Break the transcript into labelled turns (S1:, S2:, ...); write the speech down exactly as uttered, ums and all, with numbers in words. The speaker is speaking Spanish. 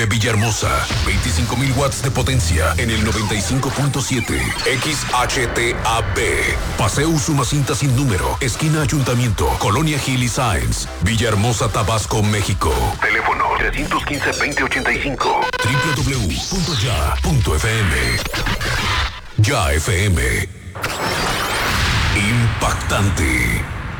S1: Villahermosa, veinticinco mil watts de potencia en el noventa y cinco punto siete. X H T A B. Paseo Usumacinta sin número, esquina Ayuntamiento, Colonia Gil y Sáenz, Villahermosa, Tabasco, México. Teléfono tres uno cinco, veinte ochenta y cinco. doble u doble u doble u punto ya punto f m. Ya F M. Impactante.